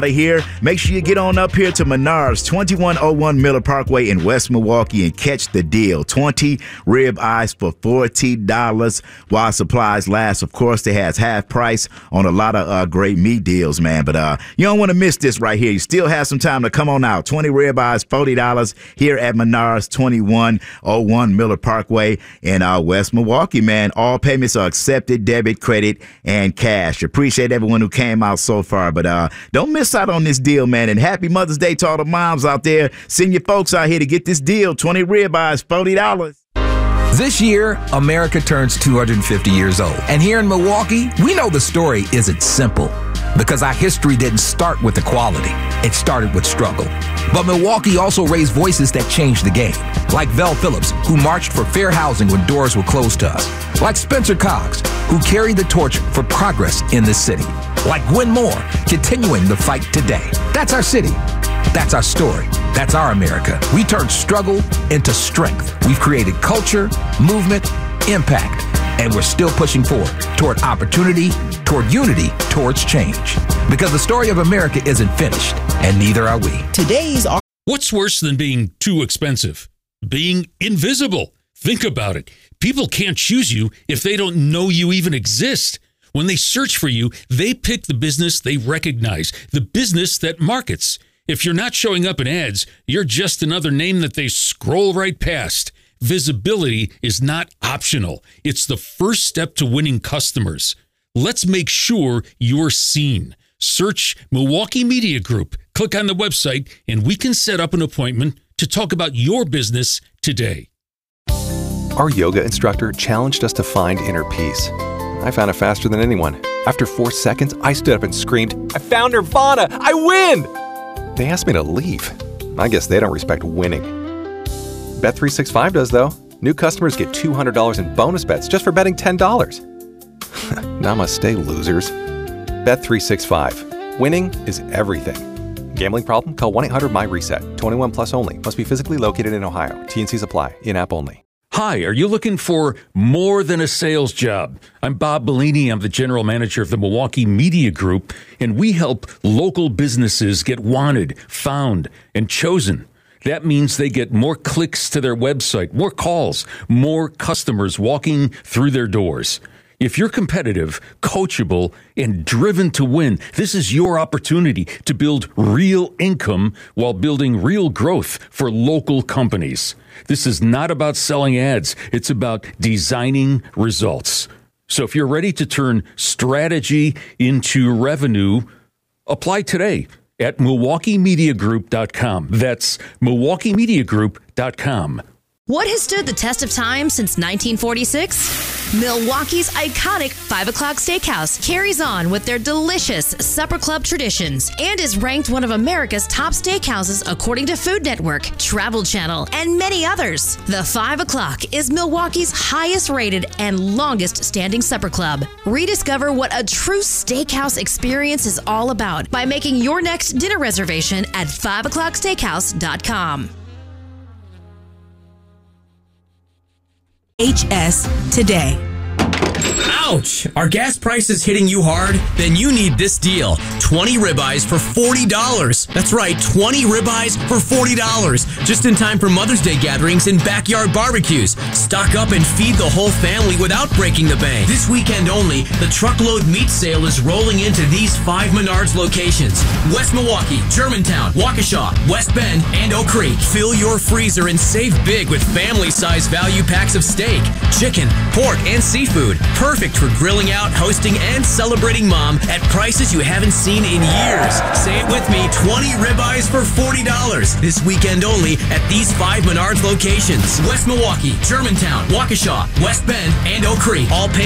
Here, make sure you get on up here to Menards, 2101 Miller Parkway in West Milwaukee and catch the deal. 20 rib eyes for $40 while supplies last. Of course, they has half price on a lot of great meat deals, man. But you don't want to miss this right here. You still have some time to come on out. 20 rib eyes, $40 here at Menards, 2101 Miller Parkway in West Milwaukee, man. All payments are accepted, debit, credit, and cash. Appreciate everyone who came out so far, but don't miss out on this deal, man. And happy Mother's Day to all the moms out there. Send your folks out here to get this deal. 20 ribeyes, $40. This year, America turns 250 years old. And here in Milwaukee, we know the story isn't simple because our history didn't start with equality. It started with struggle. But Milwaukee also raised voices that changed the game, like Vel Phillips, who marched for fair housing when doors were closed to us, like Spencer Cox, who carried the torch for progress in this city, like Gwen Moore, continuing the fight today. That's our city. That's our story. That's our America. We turned struggle into strength. We've created culture, movement, impact, and we're still pushing forward toward opportunity, toward unity, towards change. Because the story of America isn't finished, and neither are we. What's worse than being too expensive? Being invisible. Think about it. People can't choose you if they don't know you even exist. When they search for you, they pick the business they recognize, the business that markets. If you're not showing up in ads, you're just another name that they scroll right past. Visibility is not optional. It's the first step to winning customers. Let's make sure you're seen. Search Milwaukee Media Group. Click on the website, and we can set up an appointment to talk about your business today. Our yoga instructor challenged us to find inner peace. I found it faster than anyone. After 4 seconds, I stood up and screamed, "I found Nirvana! I win!" They asked me to leave. I guess they don't respect winning. Bet365 does, though. New customers get $200 in bonus bets just for betting $10. Namaste, losers. Bet365. Winning is everything. Gambling problem? Call 1-800-MY-RESET. 21 plus only. Must be physically located in Ohio. T&Cs apply. In-app only. Hi, are you looking for more than a sales job? I'm Bob Bellini. I'm the general manager of the Milwaukee Media Group, and we help local businesses get wanted, found, and chosen. That means they get more clicks to their website, more calls, more customers walking through their doors. If you're competitive, coachable, and driven to win, this is your opportunity to build real income while building real growth for local companies. This is not about selling ads. It's about designing results. So if you're ready to turn strategy into revenue, apply today at MilwaukeeMediaGroup.com. That's MilwaukeeMediaGroup.com. What has stood the test of time since 1946? Milwaukee's iconic 5 O'Clock Steakhouse carries on with their delicious supper club traditions and is ranked one of America's top steakhouses according to Food Network, Travel Channel, and many others. The 5 O'Clock is Milwaukee's highest rated and longest standing supper club. Rediscover what a true steakhouse experience is all about by making your next dinner reservation at 5o'clocksteakhouse.com. HS Today. Ouch! Are gas prices hitting you hard? Then you need this deal. 20 ribeyes for $40. That's right, 20 ribeyes for $40. Just in time for Mother's Day gatherings and backyard barbecues. Stock up and feed the whole family without breaking the bank. This weekend only, the truckload meat sale is rolling into these 5 Menards locations: West Milwaukee, Germantown, Waukesha, West Bend, and Oak Creek. Fill your freezer and save big with family-size value packs of steak, chicken, pork, and seafood. Perfect for grilling out, hosting, and celebrating mom at prices you haven't seen in years. Say it with me, 20 ribeyes for $40. This weekend only at these 5 Menards locations: West Milwaukee, Germantown, Waukesha, West Bend, and Oak Creek. All